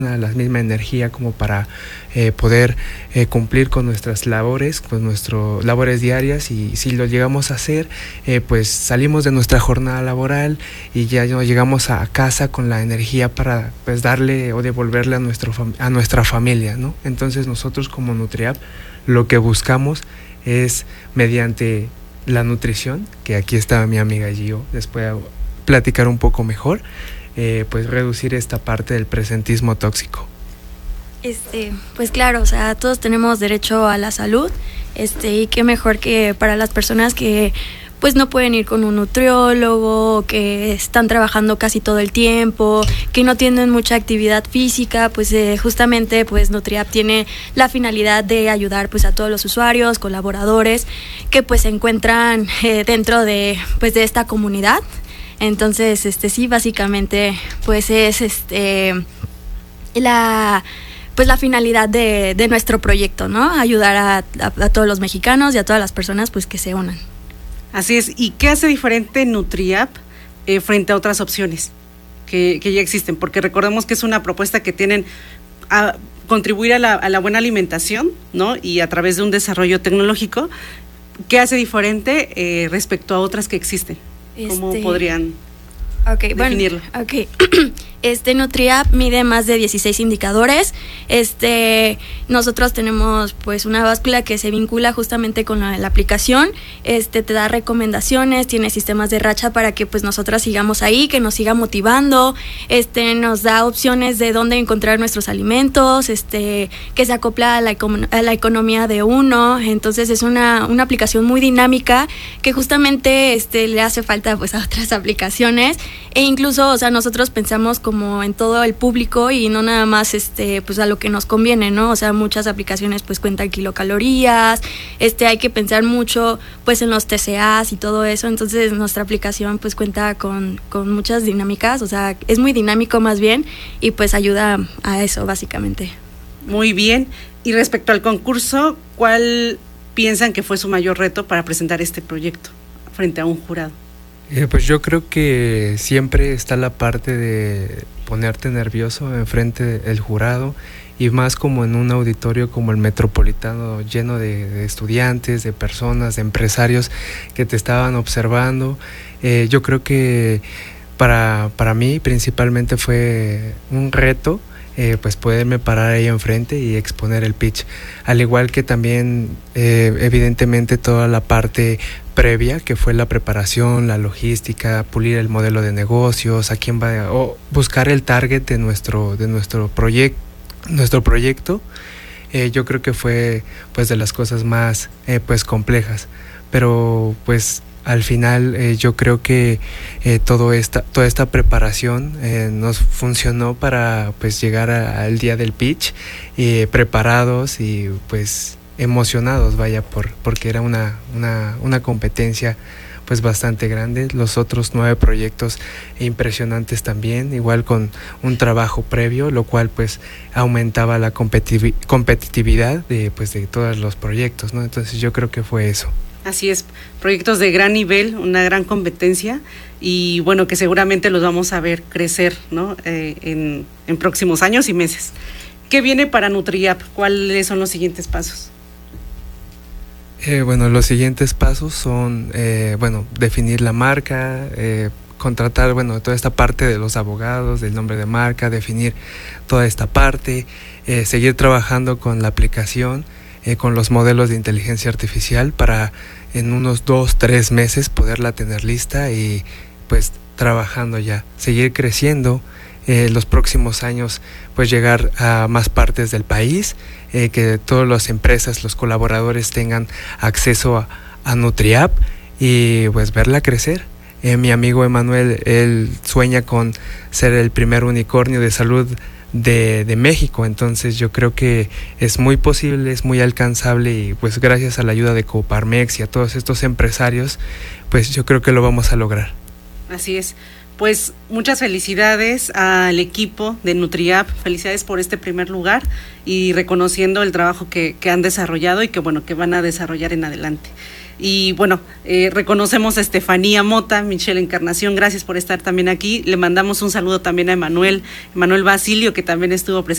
la misma energía como para poder cumplir con nuestras labores, con nuestras labores diarias, y si lo llegamos a hacer, pues salimos de nuestra jornada laboral y ya no llegamos a casa con la energía para pues darle o devolverle a nuestra familia, ¿no? Entonces nosotros como NutriApp lo que buscamos es, mediante la nutrición, que aquí está mi amiga Gio, les puedo platicar un poco mejor, pues reducir esta parte del presentismo tóxico. Pues claro, o sea, todos tenemos derecho a la salud, y qué mejor que para las personas que pues no pueden ir con un nutriólogo, que están trabajando casi todo el tiempo, que no tienen mucha actividad física, pues justamente pues NutriApp tiene la finalidad de ayudar pues a todos los usuarios, colaboradores que pues se encuentran dentro de pues de esta comunidad. Entonces, sí, básicamente pues es la finalidad de nuestro proyecto, ¿no? Ayudar a todos los mexicanos y a todas las personas pues que se unan. Así es. ¿Y qué hace diferente NutriApp frente a otras opciones que ya existen? Porque recordemos que es una propuesta que tienen a contribuir a la buena alimentación, ¿no? Y a través de un desarrollo tecnológico. ¿Qué hace diferente respecto a otras que existen? ¿Cómo podrían definirlo? Bueno, NutriApp mide más de 16 indicadores. Nosotros tenemos pues una báscula que se vincula justamente con la aplicación. Te da recomendaciones, tiene sistemas de racha para que pues nosotras sigamos ahí, que nos siga motivando. Nos da opciones de dónde encontrar nuestros alimentos, que se acopla a la economía de uno. Entonces es una aplicación muy dinámica que justamente le hace falta pues a otras aplicaciones, e incluso, o sea, nosotros pensamos como en todo el público y no nada más pues a lo que nos conviene, ¿no? O sea, muchas aplicaciones pues cuentan kilocalorías, hay que pensar mucho pues en los TCAs y todo eso. Entonces nuestra aplicación pues cuenta con muchas dinámicas, o sea, es muy dinámico más bien, y pues ayuda a eso básicamente. Muy bien. Y respecto al concurso, ¿cuál piensan que fue su mayor reto para presentar este proyecto frente a un jurado? Pues yo creo que siempre está la parte de ponerte nervioso enfrente del jurado, y más como en un auditorio como el Metropolitano, lleno de estudiantes, de personas, de empresarios que te estaban observando. Yo creo que para mí principalmente fue un reto pues poderme parar ahí enfrente y exponer el pitch, al igual que también evidentemente toda la parte previa, que fue la preparación, la logística, pulir el modelo de negocios, a quién va, o buscar el target de nuestro proyecto. Yo creo que fue pues de las cosas más pues complejas, pero pues al final yo creo que toda esta preparación nos funcionó para pues llegar al día del pitch preparados y pues emocionados, vaya, porque era una competencia pues bastante grande. Los otros 9 proyectos impresionantes también, igual con un trabajo previo, lo cual pues aumentaba la competitividad de todos los proyectos, ¿no? Entonces yo creo que fue eso. Así es, proyectos de gran nivel, una gran competencia, y bueno, que seguramente los vamos a ver crecer, ¿no? En próximos años y meses. ¿Qué viene para NutriApp? ¿Cuáles son los siguientes pasos? Bueno, los siguientes pasos son, definir la marca, contratar, toda esta parte de los abogados, del nombre de marca, definir toda esta parte, seguir trabajando con la aplicación, con los modelos de inteligencia artificial, para en unos 2-3 meses poderla tener lista y pues trabajando ya, seguir creciendo. Los próximos años pues llegar a más partes del país, que todas las empresas, los colaboradores tengan acceso a NutriApp y pues verla crecer. Mi amigo Emanuel, él sueña con ser el primer unicornio de salud de México, entonces yo creo que es muy posible, es muy alcanzable, y pues gracias a la ayuda de Coparmex y a todos estos empresarios, pues yo creo que lo vamos a lograr. Así es. Pues muchas felicidades al equipo de NutriApp, felicidades por este primer lugar y reconociendo el trabajo que han desarrollado y que van a desarrollar en adelante. Y reconocemos a Estefanía Mota, Michelle Encarnación, gracias por estar también aquí. Le mandamos un saludo también a Emanuel Basilio, que también estuvo presente.